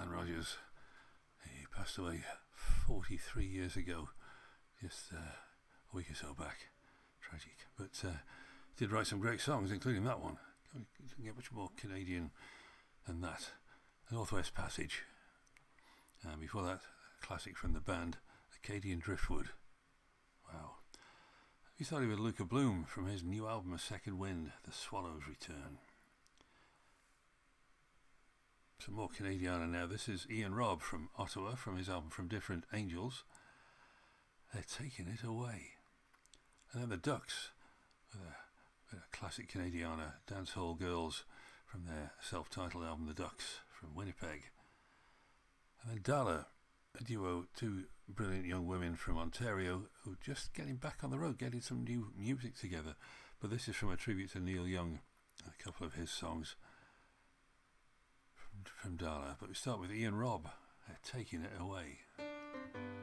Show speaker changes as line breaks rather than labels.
Stan Rogers. He passed away 43 years ago, just a week or so back. Tragic. But did write some great songs, including that one. You can get much more Canadian than that. The Northwest Passage. And before that, a classic from the band, Acadian Driftwood. Wow. We started with Luca Bloom from his new album, A Second Wind, The Swallows Return. Some more Canadiana now. This is Ian Robb from Ottawa, from his album From Different Angels. They're Taking It Away. And then the Ducks, with a classic Canadiana, Dancehall Girls, from their self-titled album The Ducks, from Winnipeg. And then Dala, a duo, two brilliant young women from Ontario who are just getting back on the road, getting some new music together. But this is from a tribute to Neil Young, a couple of his songs from Dala. But we start with Ian Robb, Taking It Away.